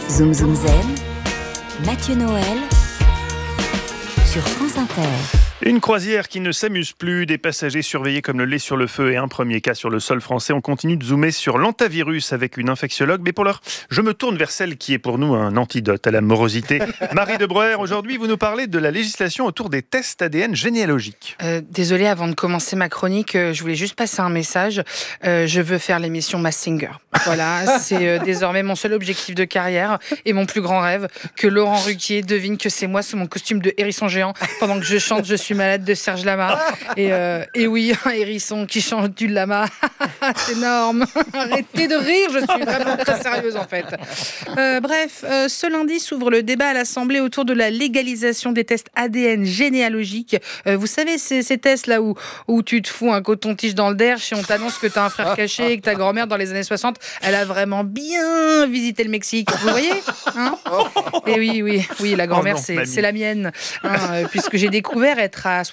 Zoom Zoom Zen, Mathieu Noël sur France Inter. Une croisière qui ne s'amuse plus, des passagers surveillés comme le lait sur le feu et un premier cas sur le sol français. On continue de zoomer sur l'hantavirus avec une infectiologue. Mais pour l'heure, je me tourne vers celle qui est pour nous un antidote à la morosité. Marie de Breuer, aujourd'hui, vous nous parlez de la législation autour des tests ADN généalogiques. Désolée, avant de commencer ma chronique, je voulais juste passer un message. Je veux faire l'émission Masked Singer. Voilà, c'est désormais mon seul objectif de carrière et mon plus grand rêve, que Laurent Ruquier devine que c'est moi sous mon costume de hérisson géant pendant que je chante Je suis malade de Serge Lama. Et oui, un hérisson qui chante du lama. C'est énorme. Arrêtez de rire, je suis vraiment très sérieuse en fait. Bref, ce lundi s'ouvre le débat à l'Assemblée autour de la légalisation des tests ADN généalogiques. Vous savez, ces tests là où tu te fous un coton-tige dans le derche et on t'annonce que t'as un frère caché et que ta grand-mère dans les années 60, elle a vraiment bien visité le Mexique. Vous voyez, hein? Et oui, la grand-mère, c'est la mienne, hein, puisque j'ai découvert être à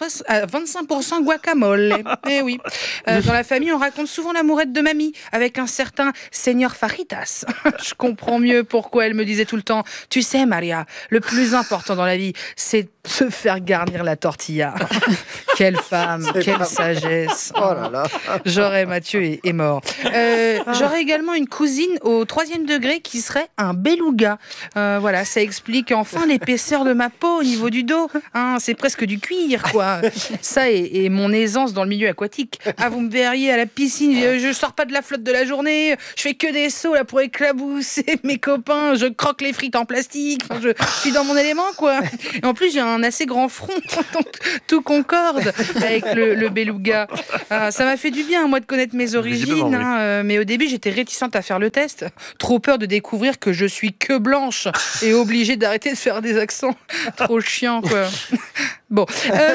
25% guacamole. Et oui. Dans la famille, on raconte souvent l'amourette de mamie avec un certain Señor Fajitas. Je comprends mieux pourquoi elle me disait tout le temps: tu sais, Maria, le plus important dans la vie, c'est de se faire garnir la tortilla. Quelle femme, quelle sagesse. Oh là là. J'aurais, Mathieu est mort. J'aurais également une cousine au 3e degré qui serait un beluga. Voilà, ça explique enfin l'épaisseur de ma peau au niveau du dos. Hein, c'est presque du cuir, quoi. Ça et mon aisance dans le milieu aquatique. Ah, vous me verriez à la piscine, je sors pas de la flotte de la journée, je fais que des sauts là pour éclabousser mes copains, je croque les frites en plastique, enfin, je suis dans mon élément, quoi. Et en plus, j'ai un assez grand front, donc tout concorde avec le beluga. Ça m'a fait du bien, moi, de connaître mes origines, hein, mais au début, j'étais réticente à faire le test. Trop peur de découvrir que je suis que blanche et obligée d'arrêter de faire des accents. Trop chiant, quoi. Bon,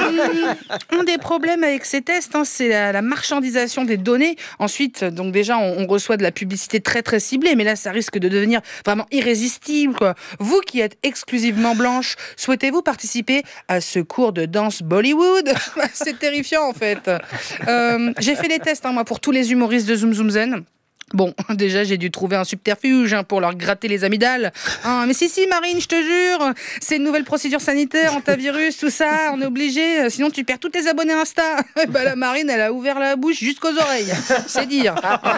un des problèmes avec ces tests, hein, c'est la marchandisation des données. Ensuite, donc déjà, on reçoit de la publicité très très ciblée, mais là, ça risque de devenir vraiment irrésistible, quoi. Vous qui êtes exclusivement blanche, souhaitez-vous participer à ce cours de danse Bollywood? C'est terrifiant, en fait. J'ai fait les tests, hein, moi, pour tous les humoristes de Zoom Zoom Zen. Bon, déjà, j'ai dû trouver un subterfuge, hein, pour leur gratter les amygdales. Hein, mais si, Marine, je te jure, c'est une nouvelle procédure sanitaire, antivirus, tout ça, on est obligé, sinon tu perds tous tes abonnés Insta. Bah, la Marine, elle a ouvert la bouche jusqu'aux oreilles, c'est dire.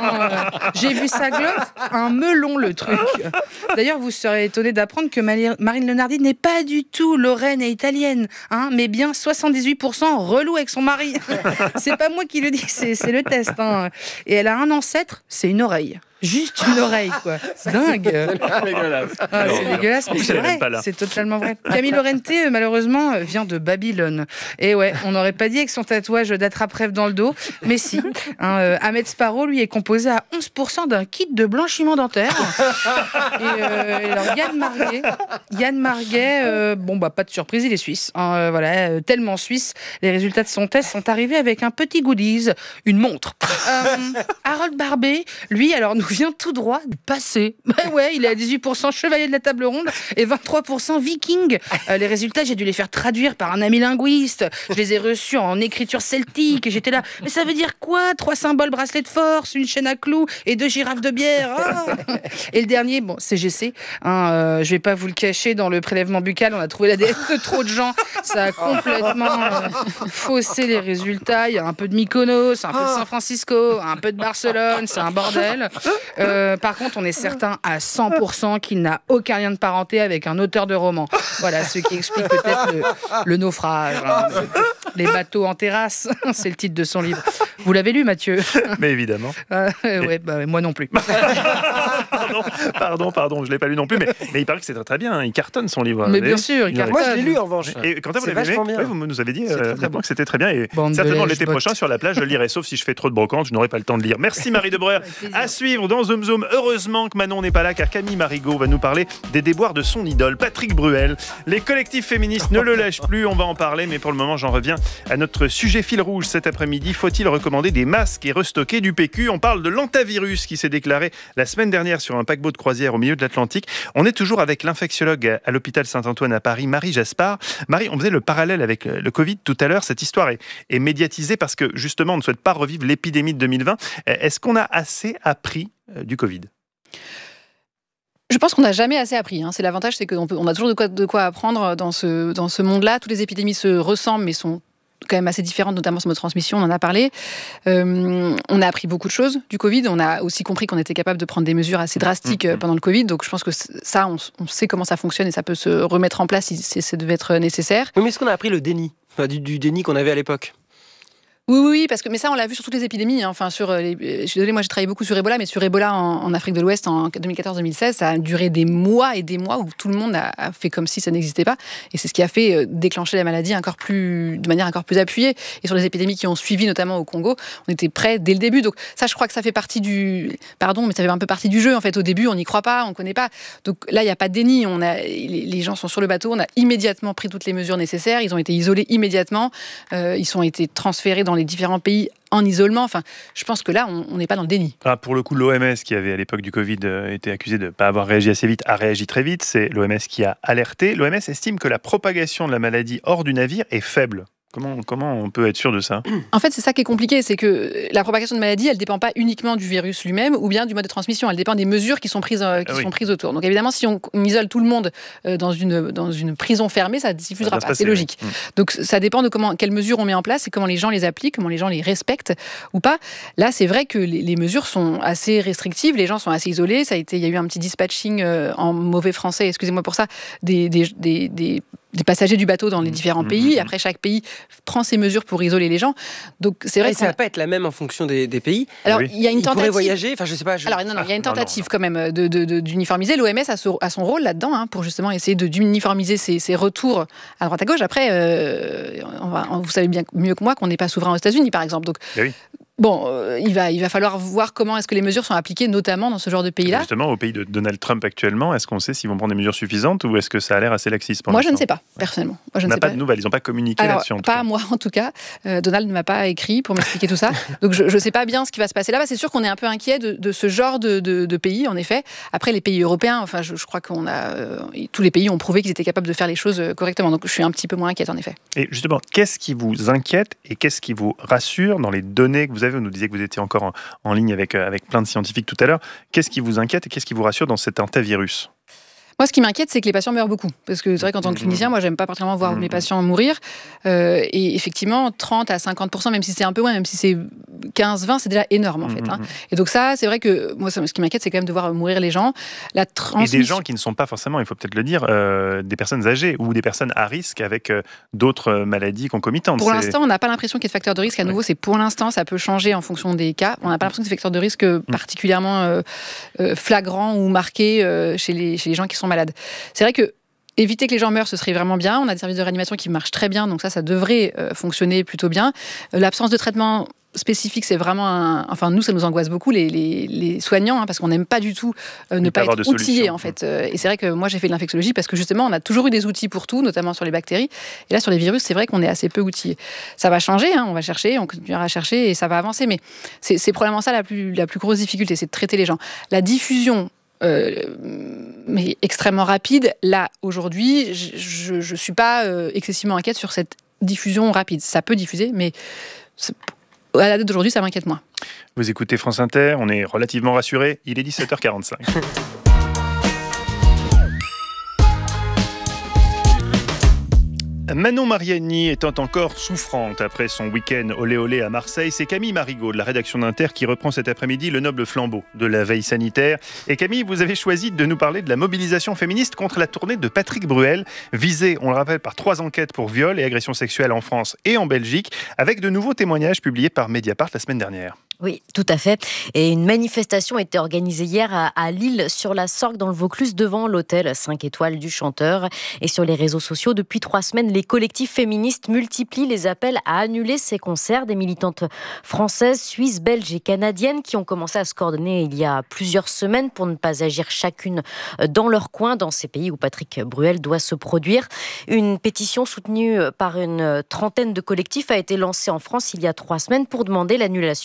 J'ai vu sa glotte, un melon, le truc. D'ailleurs, vous serez étonnés d'apprendre que Marine Lenardi n'est pas du tout lorraine et italienne, hein, mais bien 78% relou avec son mari. C'est pas moi qui le dis, c'est le test. Hein. Et elle a un ancêtre, c'est une oreille. Juste une oreille, quoi. C'est dingue. C'est dégueulasse. C'est dégueulasse, mais c'est vrai. C'est totalement vrai. Camille Lorente, malheureusement, vient de Babylone. Et ouais, on n'aurait pas dit avec son tatouage d'attrape-rêve dans le dos, mais si. Hein, Ahmed Sparrow, lui, est composé à 11% d'un kit de blanchiment dentaire. Et alors, Yann Marguet, pas de surprise, il est suisse. Hein, voilà, tellement suisse. Les résultats de son test sont arrivés avec un petit goodies, une montre. Harold Barbet, lui, alors, nous vient tout droit du passé. Ouais, il est à 18% chevalier de la table ronde et 23% viking. Les résultats, j'ai dû les faire traduire par un ami linguiste. Je les ai reçus en écriture celtique et j'étais là. Mais ça veut dire quoi? 3 symboles bracelet de force, une chaîne à clous et 2 girafes de bière. Ah, et le dernier, CGC. Hein, je vais pas vous le cacher, dans le prélèvement buccal, on a trouvé l'ADN de trop de gens. Ça a complètement faussé les résultats. Il y a un peu de Mykonos, un peu de San Francisco, un peu de Barcelone. C'est un bordel. Par contre, on est certain à 100% qu'il n'a aucun lien de parenté avec un auteur de roman. Voilà, ce qui explique peut-être le naufrage. Hein. Les bateaux en terrasse, c'est le titre de son livre. Vous l'avez lu, Mathieu? Mais évidemment. Ouais, moi non plus. Pardon, je l'ai pas lu non plus, mais il paraît que c'est très très bien. Il cartonne son livre. Mais bien sûr, il cartonne. Moi, je l'ai lu en revanche. Et quand vous C'est l'avez vachement aimé, bien. vous nous avez dit très que c'était très bien. Et Bande de certainement lèche l'été botte. prochain sur la plage, je le lirai, sauf si je fais trop de brocante, je n'aurai pas le temps de lire. Merci Marie de Breuer. À suivre dans Zoom Zoom. Heureusement que Manon n'est pas là, car Camille Marigot va nous parler des déboires de son idole, Patrick Bruel. Les collectifs féministes ne le lâchent plus, on va en parler, mais pour le moment, j'en reviens à notre sujet fil rouge cet après-midi. Faut-il recommander des masques et restocker du PQ? On parle de l'hantavirus qui s'est déclaré la semaine dernière sur un paquebot de croisière au milieu de l'Atlantique. On est toujours avec l'infectiologue à l'hôpital Saint-Antoine à Paris, Marie Jaspard. Marie, on faisait le parallèle avec le Covid tout à l'heure. Cette histoire est médiatisée parce que justement, on ne souhaite pas revivre l'épidémie de 2020. Est-ce qu'on a assez appris du Covid ? Je pense qu'on n'a jamais assez appris. C'est l'avantage, c'est qu'on a toujours de quoi apprendre dans ce monde-là. Toutes les épidémies se ressemblent, mais sont quand même assez différentes, notamment sur nos transmissions, on en a parlé. On a appris beaucoup de choses du Covid. On a aussi compris qu'on était capable de prendre des mesures assez drastiques pendant le Covid. Donc je pense que ça, on sait comment ça fonctionne et ça peut se remettre en place si ça devait être nécessaire. Oui, mais est-ce qu'on a appris le déni, du déni qu'on avait à l'époque ? Oui, mais ça on l'a vu sur toutes les épidémies. Je suis désolée, moi j'ai travaillé beaucoup sur Ebola, mais sur Ebola en Afrique de l'Ouest en 2014-2016, ça a duré des mois et des mois où tout le monde a fait comme si ça n'existait pas. Et c'est ce qui a fait déclencher la maladie de manière encore plus appuyée. Et sur les épidémies qui ont suivi, notamment au Congo, on était prêts dès le début. Donc ça, je crois que ça fait partie ça fait un peu partie du jeu. En fait, au début, on n'y croit pas, on ne connaît pas. Donc là, il n'y a pas de déni. Les gens sont sur le bateau, on a immédiatement pris toutes les mesures nécessaires. Ils ont été isolés immédiatement. Ils ont été transférés dans les différents pays en isolement. Je pense que là, on n'est pas dans le déni. Pour le coup, l'OMS, qui avait à l'époque du Covid été accusée de ne pas avoir réagi assez vite, a réagi très vite. C'est l'OMS qui a alerté. L'OMS estime que la propagation de la maladie hors du navire est faible. Comment on peut être sûr de ça ? En fait, c'est ça qui est compliqué, c'est que la propagation de maladie, elle ne dépend pas uniquement du virus lui-même ou bien du mode de transmission, elle dépend des mesures qui sont prises autour. Donc évidemment, si on isole tout le monde dans une prison fermée, ça ne diffusera pas, c'est logique. Donc ça dépend de quelles mesures on met en place et comment les gens les appliquent, comment les gens les respectent ou pas. Là, c'est vrai que les mesures sont assez restrictives, les gens sont assez isolés, il y a eu un petit dispatching en mauvais français, excusez-moi pour ça, des passagers du bateau dans les différents pays. Après, chaque pays prend ses mesures pour isoler les gens. Donc, c'est vrai que ça va pas être la même en fonction des pays. Alors, il y a une tentative. Ils pourraient voyager. Je sais pas. Alors, non, il y a une tentative quand même d'uniformiser. L'OMS a son rôle là-dedans pour justement essayer d'uniformiser ses retours à droite à gauche. Après, vous savez bien mieux que moi qu'on n'est pas souverain aux États-Unis, par exemple. Donc, bon, il va falloir voir comment est-ce que les mesures sont appliquées, notamment dans ce genre de pays-là. Justement, au pays de Donald Trump actuellement, est-ce qu'on sait s'ils vont prendre des mesures suffisantes ou est-ce que ça a l'air assez laxiste pour l'instant ? Moi, je ne sais pas, personnellement. On n'a pas de nouvelles, ils n'ont pas communiqué là-dessus. Pas moi, en tout cas. Donald ne m'a pas écrit pour m'expliquer tout ça. Donc, je ne sais pas bien ce qui va se passer là-bas. C'est sûr qu'on est un peu inquiet de ce genre de pays, en effet. Après, les pays européens, je crois tous les pays ont prouvé qu'ils étaient capables de faire les choses correctement. Donc, je suis un petit peu moins inquiète, en effet. Et justement, qu'est-ce qui vous inquiète et qu'est-ce qui vous rassure dans les données que vous avez ? Vous nous disiez que vous étiez encore en ligne avec plein de scientifiques tout à l'heure. Qu'est-ce qui vous inquiète et qu'est-ce qui vous rassure dans cet hantavirus ? Moi, ce qui m'inquiète, c'est que les patients meurent beaucoup. Parce que c'est vrai qu'en tant que clinicien, moi, j'aime pas particulièrement voir mes patients mourir. Et effectivement, 30 à 50%, même si c'est un peu moins, même si c'est 15-20, c'est déjà énorme, en fait. Et donc ça, c'est vrai que moi, ce qui m'inquiète, c'est quand même de voir mourir les gens. Et des gens qui ne sont pas forcément, il faut peut-être le dire, des personnes âgées ou des personnes à risque avec d'autres maladies concomitantes. Pour l'instant, on n'a pas l'impression qu'il y ait de facteur de risque. À nouveau, c'est pour l'instant, ça peut changer en fonction des cas. On n'a pas l'impression que c'est facteur de risque particulièrement flagrant ou marqué chez les gens qui sont malades. C'est vrai que éviter que les gens meurent, ce serait vraiment bien. On a des services de réanimation qui marchent très bien, donc ça devrait fonctionner plutôt bien. L'absence de traitement spécifique, c'est vraiment nous, ça nous angoisse beaucoup, les soignants, parce qu'on n'aime pas du tout ne pas être outillés, en fait. Et c'est vrai que moi, j'ai fait de l'infectiologie parce que justement, on a toujours eu des outils pour tout, notamment sur les bactéries. Et là, sur les virus, c'est vrai qu'on est assez peu outillés. Ça va changer, on va chercher, on continuera à chercher et ça va avancer. Mais c'est probablement ça la plus grosse difficulté, c'est de traiter les gens. La diffusion mais extrêmement rapide. Là, aujourd'hui, je suis pas excessivement inquiète sur cette diffusion rapide. Ça peut diffuser, mais à la date d'aujourd'hui, ça m'inquiète moins. Vous écoutez France Inter, on est relativement rassurés. Il est 17h45. Manon Mariani étant encore souffrante après son week-end olé olé à Marseille, c'est Camille Marigot de la rédaction d'Inter qui reprend cet après-midi le noble flambeau de la veille sanitaire. Et Camille, vous avez choisi de nous parler de la mobilisation féministe contre la tournée de Patrick Bruel, visée, on le rappelle, par 3 enquêtes pour viol et agression sexuelle en France et en Belgique, avec de nouveaux témoignages publiés par Mediapart la semaine dernière. Oui, tout à fait. Et une manifestation a été organisée hier à Lille, sur la Sorgue, dans le Vaucluse, devant l'hôtel 5 étoiles du chanteur. Et sur les réseaux sociaux, depuis 3 semaines, les collectifs féministes multiplient les appels à annuler ces concerts. Des militantes françaises, suisses, belges et canadiennes qui ont commencé à se coordonner il y a plusieurs semaines pour ne pas agir chacune dans leur coin, dans ces pays où Patrick Bruel doit se produire. Une pétition soutenue par une trentaine de collectifs a été lancée en France il y a 3 semaines pour demander l'annulation de jeudi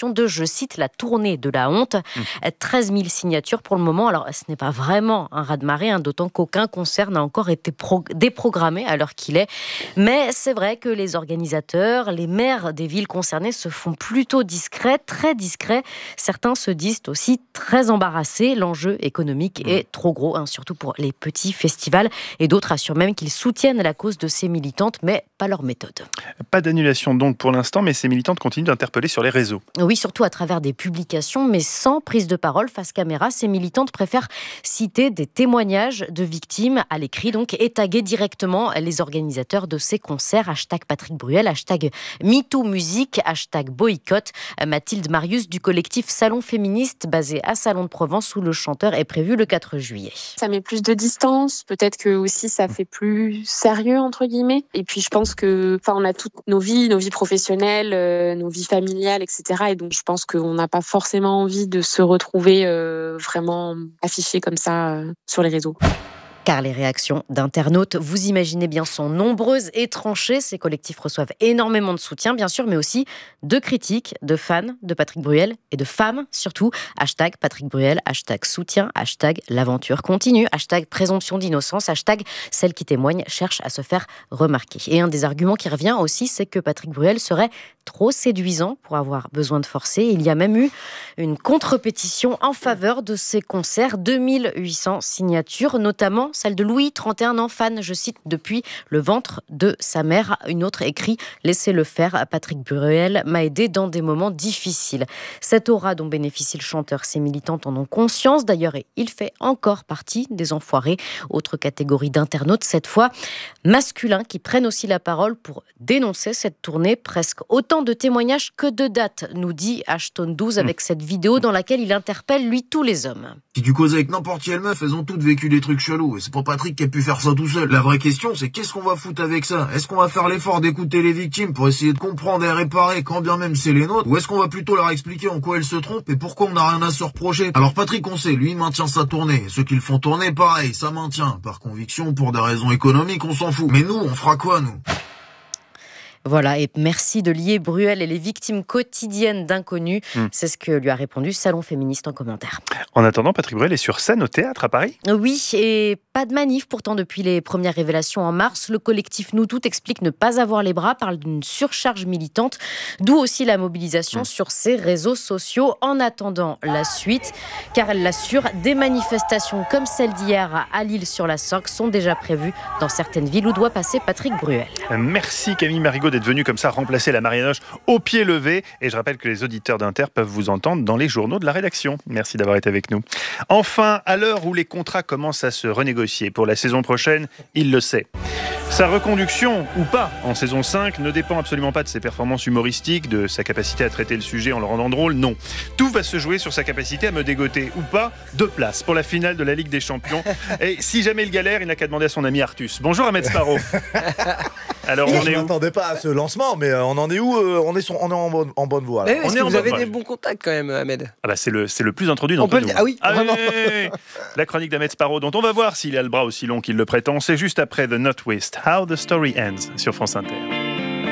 je cite, la tournée de la honte. 13 000 signatures pour le moment. Alors, ce n'est pas vraiment un raz-de-marée, d'autant qu'aucun concert n'a encore été déprogrammé à l'heure qu'il est. Mais c'est vrai que les organisateurs, les maires des villes concernées se font plutôt discrets, très discrets. Certains se disent aussi très embarrassés. L'enjeu économique est trop gros, surtout pour les petits festivals. Et d'autres assurent même qu'ils soutiennent la cause de ces militantes, mais pas leur méthode. Pas d'annulation donc pour l'instant, mais ces militantes continuent d'interpeller sur les réseaux. Oui, surtout à travers des publications, mais sans prise de parole face caméra. Ces militantes préfèrent citer des témoignages de victimes à l'écrit, donc, et taguer directement les organisateurs de ces concerts. #Patrick Bruel, #MeTooMusique, #boycott. Mathilde Marius du collectif Salon Féministe, basé à Salon de Provence, où le chanteur est prévu le 4 juillet. Ça met plus de distance, peut-être que aussi ça fait plus sérieux entre guillemets. Et puis je pense que, on a toutes nos vies professionnelles, nos vies familiales, etc. Et donc je pense qu'on n'a pas forcément envie de se retrouver vraiment affichés comme ça sur les réseaux. Car les réactions d'internautes, vous imaginez bien, sont nombreuses et tranchées. Ces collectifs reçoivent énormément de soutien, bien sûr, mais aussi de critiques, de fans de Patrick Bruel et de femmes, surtout. #Patrick Bruel, #soutien, #l'aventure continue, #présomption d'innocence, #celle qui témoigne cherche à se faire remarquer. Et un des arguments qui revient aussi, c'est que Patrick Bruel serait trop séduisant pour avoir besoin de forcer. Il y a même eu une contre-pétition en faveur de ces concerts, 2800 signatures, notamment celle de Louis, 31 ans, fan, je cite, depuis le ventre de sa mère. Une autre écrit « Laissez-le faire, Patrick Bruel m'a aidé dans des moments difficiles ». Cette aura dont bénéficie le chanteur, ses militantes en ont conscience d'ailleurs, et il fait encore partie des enfoirés. Autre catégorie d'internautes, cette fois masculins, qui prennent aussi la parole pour dénoncer cette tournée. Presque autant de témoignages que de dates, nous dit Ashton12 avec cette vidéo dans laquelle il interpelle, lui, tous les hommes. Si tu causes avec n'importe quelle meuf, elles ont toutes vécu des trucs chelous. Et c'est pas Patrick qui a pu faire ça tout seul. La vraie question, c'est qu'est-ce qu'on va foutre avec ça? Est-ce qu'on va faire l'effort d'écouter les victimes pour essayer de comprendre et réparer quand bien même c'est les nôtres? Ou est-ce qu'on va plutôt leur expliquer en quoi elles se trompent et pourquoi on n'a rien à se reprocher? Alors Patrick, on sait, lui, il maintient sa tournée. Ceux qui le font tourner, pareil, ça maintient. Par conviction, pour des raisons économiques, on s'en fout. Mais nous, on fera quoi, nous? Voilà, et merci de lier Bruel et les victimes quotidiennes d'inconnus. C'est ce que lui a répondu Salon Féministe en commentaire. En attendant, Patrick Bruel est sur scène au théâtre à Paris. Oui, et pas de manif pourtant depuis les premières révélations en mars. Le collectif Nous Toutes explique ne pas avoir les bras, parle d'une surcharge militante, d'où aussi la mobilisation sur ses réseaux sociaux. En attendant la suite, car elle l'assure, des manifestations comme celle d'hier à Lille-sur-la-Sorgue sont déjà prévues dans certaines villes où doit passer Patrick Bruel. Merci Camille Marigot d'être venue comme ça remplacer la Marianoche au pied levé. Et je rappelle que les auditeurs d'Inter peuvent vous entendre dans les journaux de la rédaction. Merci d'avoir été avec nous. Enfin, à l'heure où les contrats commencent à se renégocier pour la saison prochaine, il le sait. Sa reconduction ou pas en saison 5 ne dépend absolument pas de ses performances humoristiques, de sa capacité à traiter le sujet en le rendant drôle, non. Tout va se jouer sur sa capacité à me dégoter ou pas de place pour la finale de la Ligue des Champions. Et si jamais il galère, il n'a qu'à demander à son ami Artus. Bonjour Ahmed Sparrow. Alors on est où ? Je ne m'attendais pas à ce lancement, mais on en est où ? On est en bonne voie. Mais On est en vous avez bonne des voie. bons contacts quand même, Ahmed. Ah bah c'est le plus introduit d'entre On peut nous. le dire. Ah oui, vraiment. oui. La chronique d'Ahmed Sparrow, dont on va voir s'il a le bras aussi long qu'il le prétend. C'est juste après The Northwest, How the Story Ends sur France Inter.